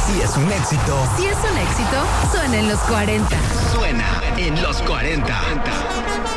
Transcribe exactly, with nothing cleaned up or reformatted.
Si es un éxito. Si es un éxito, suena en los cuarenta. Suena en los cuarenta.